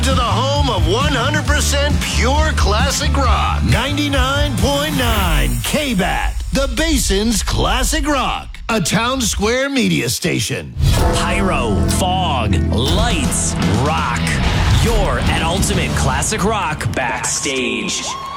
To the home of 100% pure classic rock. 99.9 K-Bat, the Basin's Classic Rock. A Town Square media station. Pyro, fog, lights, rock. You're at Ultimate Classic Rock Backstage.